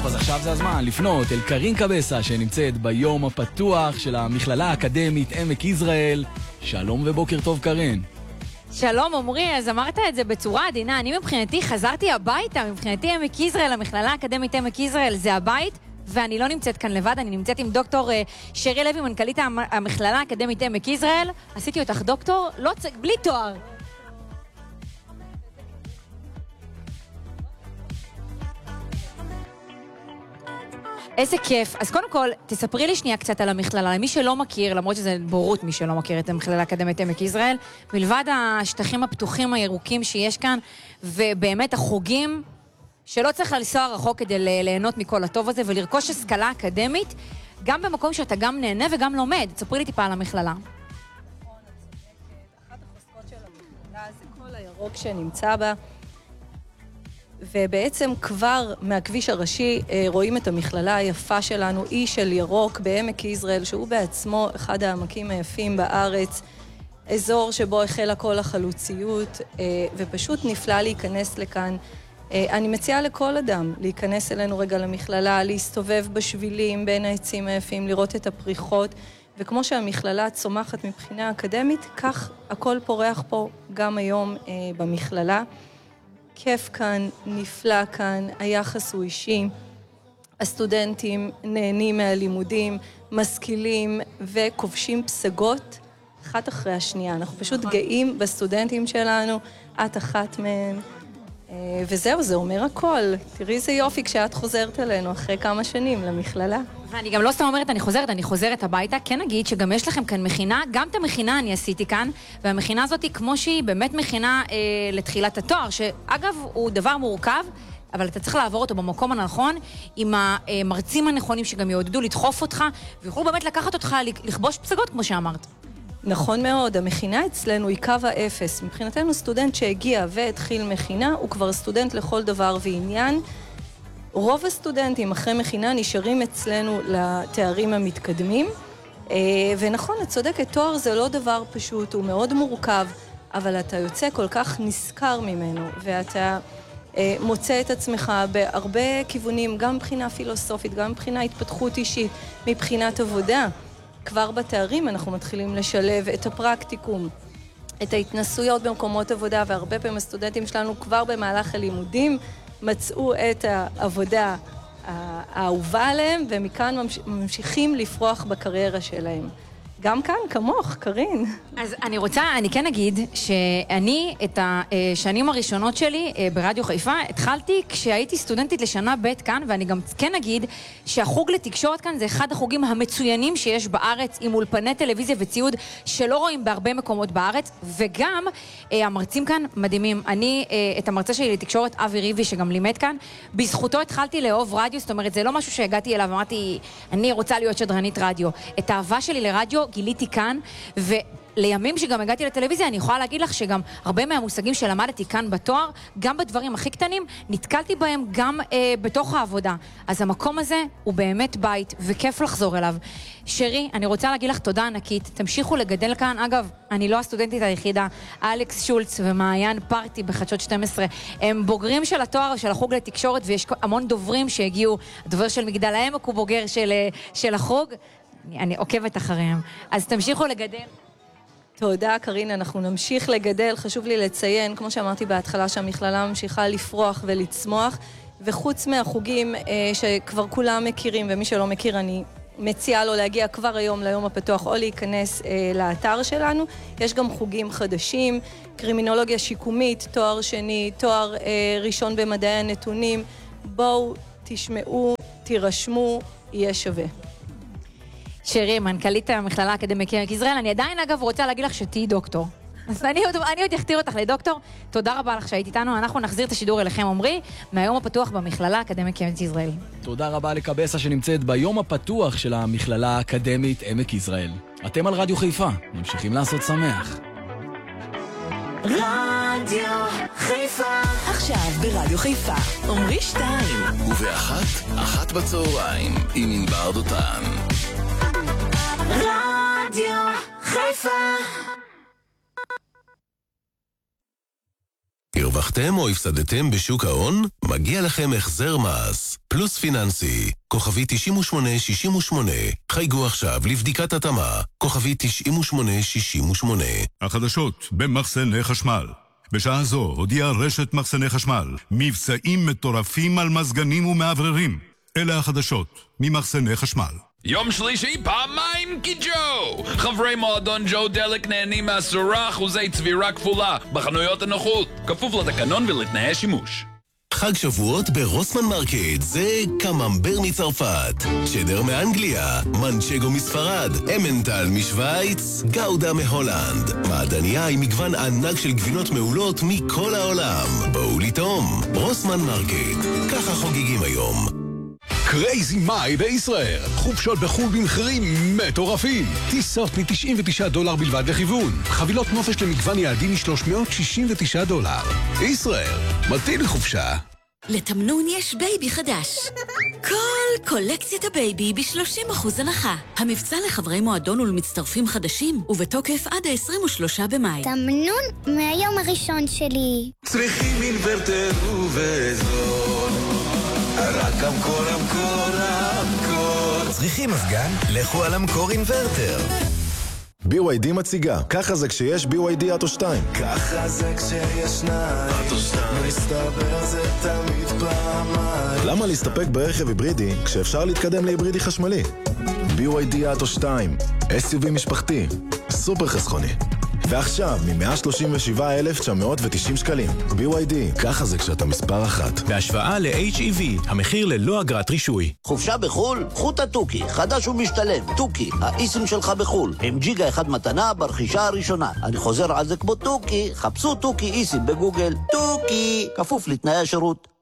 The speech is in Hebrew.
טוב, אז עכשיו זה הזמן לפנות אל קרין קבסה שנמצאת ביום הפתוח של המכללה האקדמית עמק יזרעאל. שלום ובוקר טוב קרין. שלום עומרי, אז אמרת את זה בצורה עדינה. אני מבחינתי חזרתי הביתה, מבחינתי עמק יזרעאל, המכללה האקדמית עמק יזרעאל זה הבית, ואני לא נמצאת כאן לבד, אני נמצאת עם דוקטור שרי לוי, מנכ"לית המכללה האקדמית עמק יזרעאל. עשיתי אותך דוקטור, בלי תואר. איזה כיף. אז קודם כל, תספרי לי שנייה קצת על המכללה. למי שלא מכיר, למרות שזה בורות מי שלא מכיר את המכללה האקדמית עמק יזרעאל, מלבד השטחים הפתוחים הירוקים שיש כאן, ובאמת החוגים, שלא צריך לנסוע רחוק כדי ליהנות מכל הטוב הזה, ולרכוש השכלה אקדמית, גם במקום שאתה גם נהנה וגם לומד. תספרי לי טיפה על המכללה. אחת החוזקות של המכללה זה כל הירוק שנמצא בה, ובעצם כבר מהכביש הראשי רואים את המכללה היפה שלנו, אי של ירוק בעמק יזרעאל, שהוא בעצמו אחד העמקים היפים בארץ, אזור שבו החלה כל החלוציות, ופשוט נפלא להיכנס לכאן. אני מציעה לכל אדם להיכנס אלינו רגע למכללה, להסתובב בשבילים בין העצים היפים, לראות את הפריחות, וכמו שהמכללה צומחת מבחינה אקדמית, כך הכל פורח פה גם היום במכללה. כיף כאן, נפלא כאן, היחס הוא אישי, הסטודנטים נהנים מהלימודים, משכילים וכובשים פסגות אחת אחרי השנייה. אנחנו פשוט גאים בסטודנטים שלנו, את אחת מהן, וזהו, זה אומר הכל. תראי איזה יופי כשאת חוזרת אלינו אחרי כמה שנים למכללה. ואני גם לא סתם אומרת אני חוזרת הביתה, כן נגיד שגם יש לכם כאן מכינה, גם את המכינה אני עשיתי כאן, והמכינה הזאת היא כמו שהיא באמת מכינה לתחילת התואר, שאגב הוא דבר מורכב, אבל אתה צריך לעבור אותו במקום הנכון, עם המרצים הנכונים שגם יעודדו לדחוף אותך, ויוכלו באמת לקחת אותך לכבוש פסגות כמו שאמרת. נכון מאוד, המכינה אצלנו היא קו האפס. מבחינתנו סטודנט שהגיע והתחיל מכינה, הוא כבר סטודנט לכל דבר ועניין. רוב הסטודנטים אחרי מכינה נשארים אצלנו לתארים המתקדמים, ונכון, את צודקת, תואר זה לא דבר פשוט, הוא מאוד מורכב, אבל אתה יוצא כל כך נזכר ממנו, ואתה מוצא את עצמך בהרבה כיוונים, גם מבחינה פילוסופית, גם מבחינה התפתחות אישית, מבחינת עבודה. כבר בתארים אנחנו מתחילים לשלב את הפרקטיקום, את ההתנסויות במקומות עבודה, והרבה פעמים הסטודנטים שלנו כבר במהלך הלימודים מצאו את העבודה האהובה עליהם, ומכאן ממשיכים לפרוח בקריירה שלהם. גם כאן, כמוך, קרין. אז אני כן אגיד שאני את השנים הראשונות שלי ברדיו חיפה התחלתי כשהייתי סטודנטית לשנה ב' כאן, ואני גם כן אגיד שהחוג לתקשורת כאן זה אחד החוגים המצוינים שיש בארץ, עם אולפני טלוויזיה וציוד שלא רואים בהרבה מקומות בארץ, וגם המרצים כאן מדהימים. אני את המרצה שלי לתקשורת אבי ריבי שגם לימד כאן, בזכותו התחלתי לאהוב רדיו, זאת אומרת זה לא משהו שהגעתי אליו ואמרתי אני רוצה להיות שדרנית רדיו. את האהבה שלי לרדיו גיליתי כאן, ולימים שגם הגעתי לטלוויזיה, אני יכולה להגיד לך שגם הרבה מהמושגים שלמדתי כאן בתואר, גם בדברים הכי קטנים, נתקלתי בהם גם בתוך העבודה. אז המקום הזה הוא באמת בית, וכיף לחזור אליו. שרי, אני רוצה להגיד לך תודה ענקית, תמשיכו לגדל כאן. אגב, אני לא הסטודנטית היחידה, אלכס שולץ ומעיין פרטי בחדשות 12, הם בוגרים של התואר של החוג לתקשורת, ויש המון דוברים שהגיעו, הדובר של מגדל העמק הוא בוגר של החוג, אני עוקבת אחריהם. אז תמשיכו לגדל. תודה, קרין, אנחנו נמשיך לגדל. חשוב לי לציין, כמו שאמרתי בהתחלה, שהמכללה ממשיכה לפרוח ולצמוח, וחוץ מהחוגים שכבר כולם מכירים, ומי שלא מכיר, אני מציעה לו להגיע כבר היום ליום הפתוח, או להיכנס לאתר שלנו. יש גם חוגים חדשים, קרימינולוגיה שיקומית, תואר שני, תואר ראשון במדעי הנתונים. בואו, תשמעו, תירשמו, יהיה שווה. שרי, מנכ"לית המכללה האקדמית עמק יזרעאל, אני עדיין אגב רוצה להגיד לך שתהיי דוקטור. אז אני עוד אכתיר אותך לדוקטור. תודה רבה לך שהיית איתנו, אנחנו נחזיר את השידור אליכם, עומרי, מהיום הפתוח במכללה האקדמית עמק יזרעאל. תודה רבה לקבסה שנמצאת ביום הפתוח של המכללה האקדמית עמק יזרעאל. אתם על רדיו חיפה, ממשיכים לעשות שמח. רדיו חיפה. עכשיו ברדיו חיפה, עומרי 2. ובאחת בצהריים, עם ענבר דותן. רדיו חיפה. הרווחתם או הפסדתם בשוק ההון? מגיע לכם החזר מס. פלוס פיננסי, כוכבי 9868. חייגו עכשיו לבדיקת התאמה, כוכבי 9868. החדשות במחסני חשמל. בשעה זו הודיעה רשת מחסני חשמל מבצעים מטורפים על מזגנים ומעבררים. אלה החדשות ממחסני חשמל. יום שלישי פעמיים קיג'ו! חברי מועדון ג'ו דלק נהנים מ10% צבירה כפולה בחנויות הנוחות, כפוף לתקנון ולתנאי שימוש. חג שבועות ברוסמן מרקט זה קממבר מצרפת, צ'דר מאנגליה, מנצ'גו מספרד, אמנטל משוויץ, גאודה מהולנד. מעדניה עם מגוון ענק של גבינות מעולות מכל העולם. בואו לטעום. רוסמן מרקט, ככה חוגגים היום. קרייזי מאי בישראל. חופשות בחול במחירים מטורפים. טיסות $99 בלבד לכיוון. חבילות נופש למגוון יעדים $369. ישראל, מתאים לחופשה. לתמנון יש בייבי חדש. כל קולקציית הבייבי ב-30% הנחה. המבצע לחברי מועדון ולמצטרפים חדשים, ובתוקף עד ה-23 במאי. תמנון מהיום הראשון שלי. צריכים אינוורטר ובזול. רק המקור. צריכים מזגן? לכו על המקור אינוורטר. BYD מציגה, ככה זה כשיש BYD אוטו 2. ככה זה כשיש שניים. אוטו 2. מסתבר זה תמיד פעמיים. למה להסתפק ברכב היברידי כשאפשר להתקדם להיברידי חשמלי? BYD אוטו 2, SUV משפחתי, סופר חסכוני. ועכשיו, מ-137,990 שקלים. BYD, ככה זה כשאתה מספר אחת. בהשוואה ל-HEV, המחיר ללא אגרת רישוי. חופשה בחול? קחו את התוכי, חדש ומשתלם. תוכי, האיסים שלך בחול. עם ג'יגה אחד מתנה ברכישה הראשונה. אני חוזר על זה כמו תוכי, חפשו תוכי איסים בגוגל. תוכי, כפוף לתנאי השירות.